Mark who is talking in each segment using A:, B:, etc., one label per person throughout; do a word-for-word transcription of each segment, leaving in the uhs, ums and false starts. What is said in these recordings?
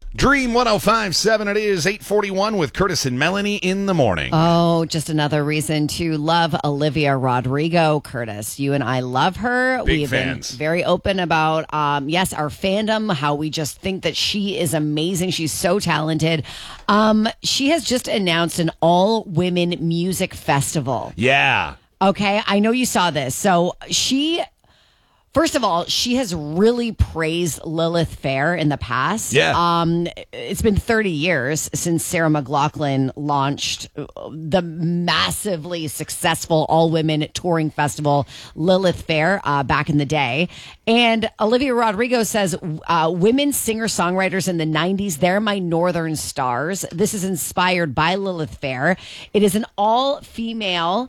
A: Dream one oh five point seven, it is eight forty-one with Curtis and Melanie in the morning.
B: Oh, just another reason to love Olivia Rodrigo, Curtis. You and I love her.
A: Big
B: We've
A: fans.
B: been very open about, um, yes, our fandom, how we just think that she is amazing. She's so talented. Um, she has just announced an all-women music festival.
A: Yeah.
B: Okay, I know you saw this. So she... First of all, she has really praised Lilith Fair in the past.
A: Yeah.
B: Um, it's been thirty years since Sarah McLachlan launched the massively successful all-women touring festival, Lilith Fair, uh, back in the day. And Olivia Rodrigo says uh, women singer-songwriters in the nineties, they're my northern stars. This is inspired by Lilith Fair. It is an all-female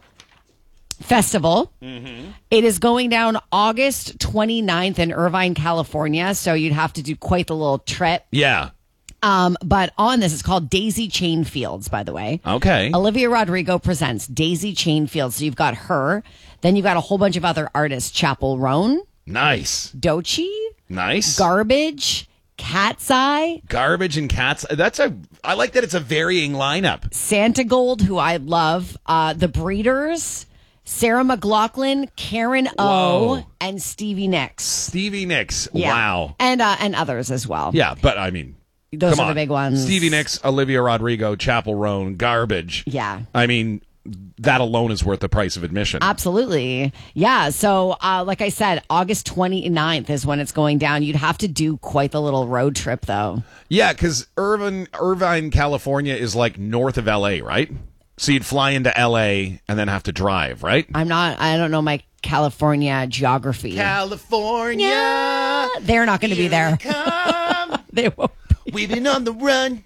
B: festival. Mm-hmm. It is going down August twenty-ninth in Irvine, California. So you'd have to do quite the little trip.
A: Yeah.
B: Um, but on this, it's called Daisy Chain Fields, by the way.
A: Okay.
B: Olivia Rodrigo presents Daisy Chain Fields. So you've got her. Then you've got a whole bunch of other artists. Chapel Roan.
A: Nice.
B: Doechii.
A: Nice.
B: Garbage. Cat's Eye.
A: Garbage and Cats. That's a, I like that it's a varying lineup.
B: Santigold, who I love. Uh, the Breeders. Sarah McLachlan, Karen O,
A: Whoa.
B: and Stevie Nicks.
A: Stevie Nicks.
B: Yeah.
A: Wow.
B: And uh, and others as well.
A: Yeah, but I mean,
B: Those
A: come
B: are
A: on.
B: the big ones.
A: Stevie Nicks, Olivia Rodrigo, Chapel Roan, Garbage.
B: Yeah.
A: I mean, that alone is worth the price of admission.
B: Absolutely. Yeah. So, uh, like I said, August twenty-ninth is when it's going down. You'd have to do quite the little road trip, though.
A: Yeah, because Irvine, Irvine, California is like north of L A, right? So you'd fly into L A and then have to drive, right?
B: I'm not, I don't know my California geography.
A: California.
B: Yeah. They're not going to be there.
A: Come.
B: They won't be.
A: We've been on the run.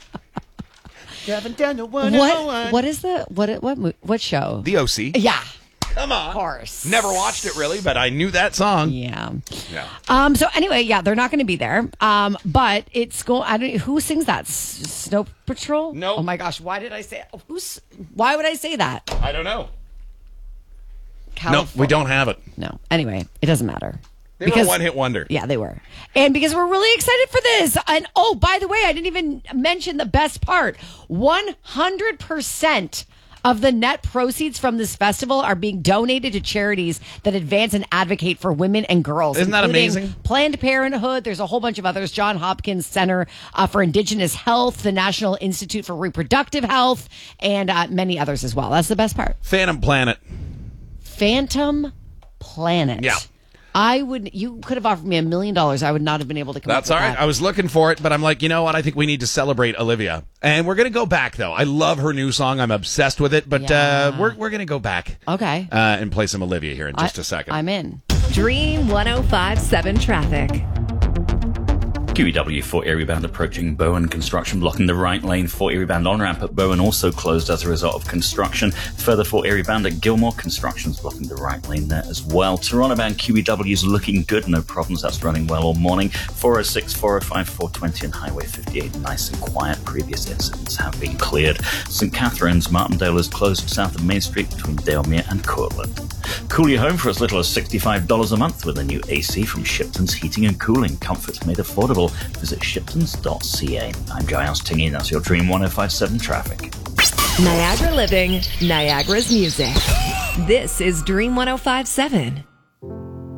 A: Driving down the one
B: What, what is the, what, what, mo- what show?
A: The O C.
B: Yeah.
A: Come on.
B: Of course.
A: Never watched it really, but I knew that song.
B: Yeah.
A: Yeah.
B: Um. So anyway, yeah, they're not going to be there. Um. But it's going. I don't. Who sings that? S- Snow Patrol?
A: No.
B: Oh my gosh! Why did I say? Who's? Why would I say that?
A: I don't know.
B: California.
A: No, we don't have it.
B: No. Anyway, it doesn't matter.
A: They were a one-hit wonder.
B: Yeah, they were. And because we're really excited for this. And oh, by the way, I didn't even mention the best part. one hundred percent of the net proceeds from this festival are being donated to charities that advance and advocate for women and girls.
A: Isn't that
B: including
A: amazing?
B: Planned Parenthood. There's a whole bunch of others. John Hopkins Center uh, for Indigenous Health, the National Institute for Reproductive Health, and uh, many others as well. That's the best part.
A: Phantom Planet.
B: Phantom Planet.
A: Yeah.
B: I would. You could have offered me a million dollars. I would not have been able to come
A: That's
B: up
A: all
B: with
A: right.
B: that.
A: I was looking for it, but I'm like, you know what? I think we need to celebrate Olivia. And we're going to go back, though. I love her new song. I'm obsessed with it. But
B: Yeah.
A: uh, we're, we're going to go back
B: Okay.
A: uh, and play some Olivia here in just
B: I-
A: a second.
B: I'm in.
C: Dream one oh five point seven traffic.
D: Q E W for Erie Bound approaching Bowen. Construction blocking the right lane for Erie Bound on-ramp at Bowen, also closed as a result of construction. Further for Erie Bound at Gilmore, construction's blocking the right lane there as well. Toronto bound Q E W is looking good, no problems, that's running well all morning. four oh six, four oh five, four twenty and Highway fifty-eight nice and quiet. Previous incidents have been cleared. Saint Catharines, Martindale is closed south of Main Street between Dalemere and Courtland. Cool your home for as little as sixty-five dollars a month with a new A C from Shipton's Heating and Cooling. Comfort made affordable. Visit shiptons dot c a. I'm Giles Tingy, that's your Dream one oh five point seven traffic.
C: Niagara Living, Niagara's music. This is Dream one oh five point seven.